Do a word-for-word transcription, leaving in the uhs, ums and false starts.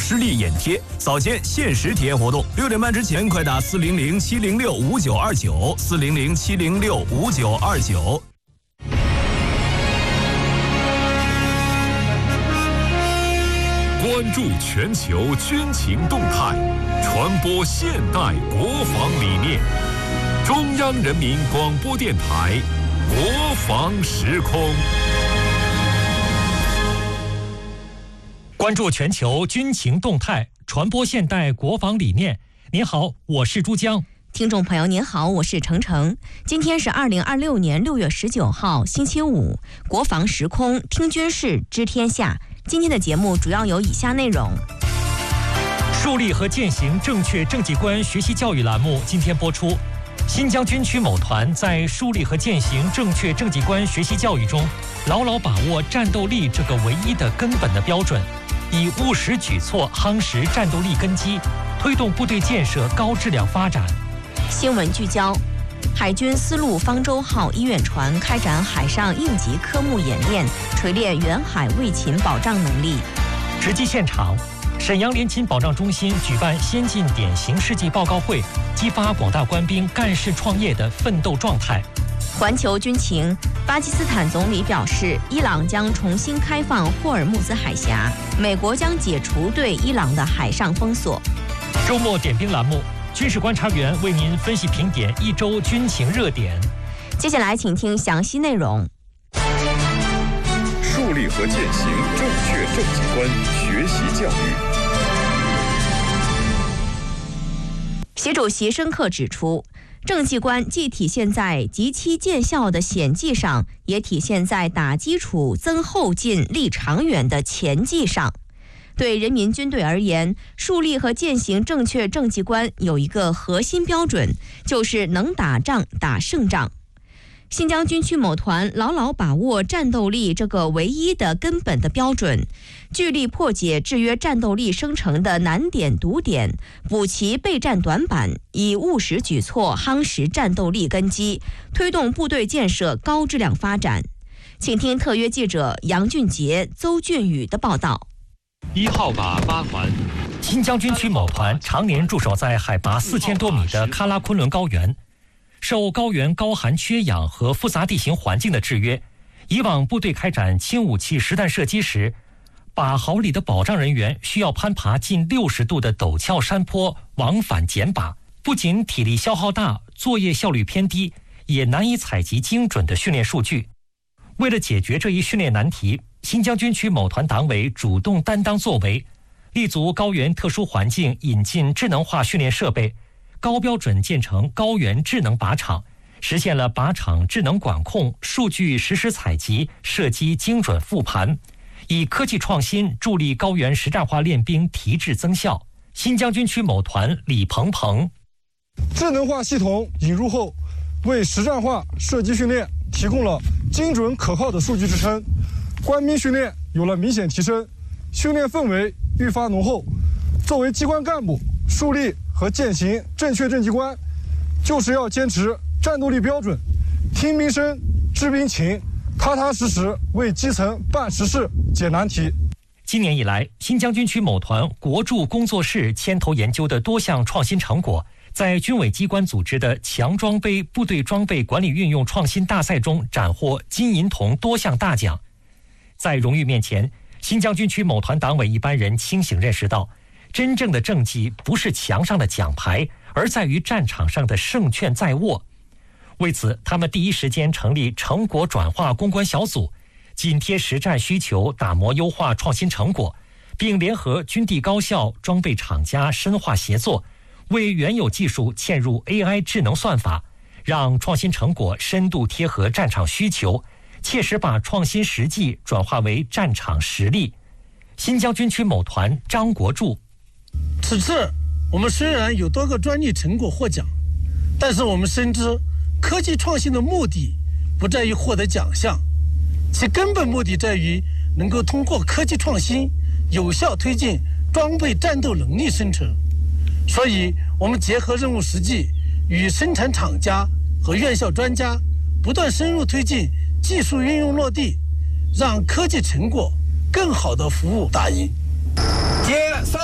实力眼贴，早间限时体验活动，六点半之前快打四零零七零六五九二九，四零零七零六五九二九。 关注全球军情动态，传播现代国防理念。中央人民广播电台国防时空。 关注全球军情动态，传播现代国防理念。您好，我是珠江。 听众朋友您好，我是程程。今天是二零二六年六月十九号，星期五。国防时空，听军事，知天下。今天的节目主要有以下内容： 树立和践行正确政绩观学习教育栏目今天播出。新疆军区某团在树立和践行正确政绩观学习教育中，牢牢把握战斗力这个唯一的根本的标准，以务实举措夯实战斗力根基，推动部队建设高质量发展。 新闻聚焦：海军丝路方舟号医院船开展海上应急科目演练，锤炼远海卫勤保障能力。 实际现场，沈阳联勤保障中心举办先进典型事迹报告会，激发广大官兵干事创业的奋斗状态。 环球军情：巴基斯坦总理表示，伊朗将重新开放霍尔木兹海峡，美国将解除对伊朗的海上封锁。 周末点兵栏目，军事观察员为您分析评点一周军情热点。 接下来请听详细内容。 树立和践行正确政绩观学习教育。 习主席深刻指出，政绩观既体现在极其见效的显绩上，也体现在打基础、增后劲、立长远的前绩上。对人民军队而言，树立和践行正确政绩观有一个核心标准，就是能打仗、打胜仗。新疆军区某团牢牢把握战斗力这个唯一的根本的标准，聚力破解制约战斗力生成的难点堵点，补齐备战短板，以务实举措夯实战斗力根基，推动部队建设高质量发展。请听特约记者杨俊杰、邹俊宇的报道。 一号靶八环，新疆军区某团常年驻守在海拔四千多米的喀拉昆仑高原。受高原高寒缺氧和复杂地形环境的制约，以往部队开展轻武器实弹射击时，靶壕里的保障人员需要攀爬近六十度的陡峭山坡往返捡靶，不仅体力消耗大，作业效率偏低，也难以采集精准的训练数据。为了解决这一训练难题，新疆军区某团党委主动担当作为，立足高原特殊环境，引进智能化训练设备，高标准建成高原智能靶场，实现了靶场智能管控、数据实时采集、射击精准复盘，以科技创新助力高原实战化练兵提质增效。新疆军区某团李鹏鹏： 智能化系统引入后，为实战化射击训练提供了精准可靠的数据支撑，官兵训练有了明显提升，训练氛围愈发浓厚。作为机关干部，树立和践行正确政绩观，就是要坚持战斗力标准，听兵声、知兵情，踏踏实实为基层办实事、解难题。 今年以来，新疆军区某团国驻工作室牵头研究的多项创新成果，在军委机关组织的强装备部队装备管理运用创新大赛中斩获金银铜多项大奖。在荣誉面前，新疆军区某团党委一般人清醒认识到，真正的政绩不是墙上的奖牌，而在于战场上的胜券在握。为此，他们第一时间成立成果转化攻关小组，紧贴实战需求，打磨优化创新成果，并联合军地高校、装备厂家深化协作，为原有技术嵌入 A I 智能算法，让创新成果深度贴合战场需求，切实把创新实际转化为战场实力。新疆军区某团张国柱： 此次我们虽然有多个专利成果获奖，但是我们深知科技创新的目的不在于获得奖项，其根本目的在于能够通过科技创新有效推进装备战斗能力生成。所以我们结合任务实际，与生产厂家和院校专家不断深入推进技术运用落地，让科技成果更好地服务大营。